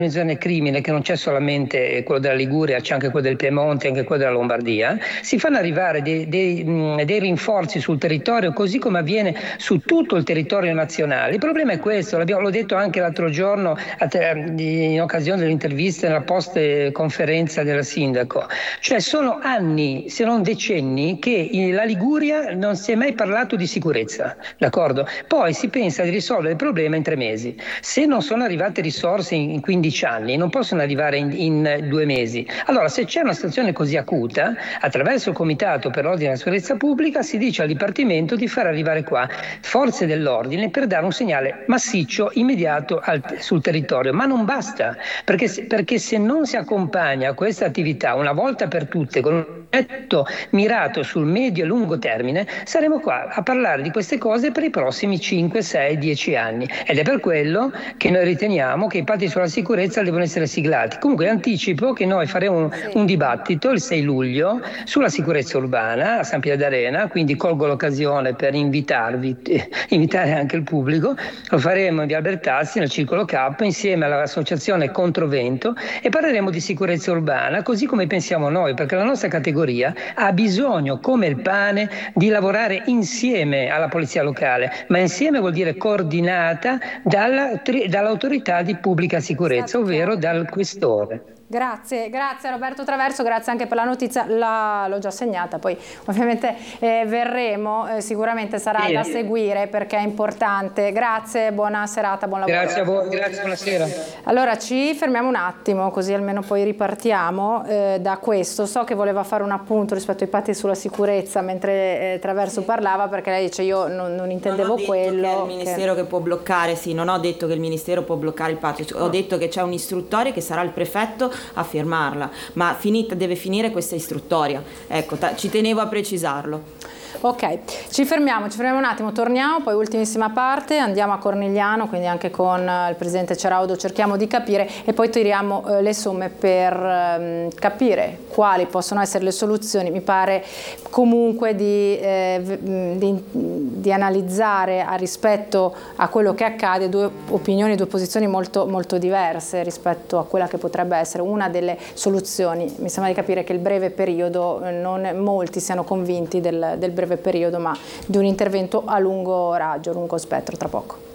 organizzazione crimine, che non c'è solamente quello della Liguria, c'è anche quello del Piemonte, anche quello della Lombardia, si fanno arrivare dei rinforzi sul territorio, così come avviene su tutto il territorio nazionale. Il problema è questo, l'ho detto anche l'altro giorno in occasione dell'intervista nella post conferenza del sindaco, cioè sono anni, se non decenni, che la Liguria non si è mai parlato di sicurezza, d'accordo? Poi si pensa di risolvere il problema in 3 mesi. Se non sono arrivate risorse in 15 anni, non possono arrivare in 2 mesi. Allora, se c'è una situazione così acuta, attraverso il Comitato per l'Ordine e la Sicurezza Pubblica si dice al Dipartimento di far arrivare qua forze dell'ordine per dare un segnale massiccio, immediato sul territorio. Ma non basta, perché se non si accompagna questa attività una volta per tutte con un progetto mirato sul medio e lungo termine, saremo qua a parlare di queste cose per i prossimi 5, 6, 10 anni. Ed è per quello che noi riteniamo che i patti sulla sicurezza devono essere siglati. Comunque anticipo che noi faremo un dibattito il 6 luglio sulla sicurezza urbana a San Pierdarena, quindi colgo l'occasione per invitare anche il pubblico. Lo faremo in via Albertazzi nel Circolo K insieme all'associazione Controvento e parleremo di sicurezza urbana così come pensiamo noi, perché la nostra categoria ha bisogno come il pane di lavorare insieme alla polizia locale, ma insieme vuol dire coordinata dall'autorità di pubblica sicurezza, ovvero dal questore. Grazie Roberto Traverso, grazie anche per la notizia, l'ho già segnata, poi ovviamente verremo, sicuramente sarà da seguire perché è importante. Grazie, buona serata, buon lavoro. Grazie a voi, grazie, buonasera. Allora ci fermiamo un attimo così almeno poi ripartiamo da questo. So che voleva fare un appunto rispetto ai patti sulla sicurezza mentre Traverso parlava, perché lei dice io non intendevo quello. Non ho detto che è il Ministero che può bloccare, sì, non ho detto che il Ministero può bloccare il patto, ho detto che c'è un'istruttoria che sarà il prefetto a firmarla, ma deve finire questa istruttoria, ecco, ci tenevo a precisarlo. Ok, ci fermiamo un attimo, torniamo, poi ultimissima parte, andiamo a Cornigliano, quindi anche con il presidente Ceraudo cerchiamo di capire e poi tiriamo le somme per capire quali possono essere le soluzioni. Mi pare comunque di analizzare rispetto a quello che accade due opinioni, due posizioni molto, molto diverse rispetto a quella che potrebbe essere una delle soluzioni. Mi sembra di capire che il breve periodo, non molti siano convinti del breve periodo, ma di un intervento a lungo raggio, lungo spettro, tra poco.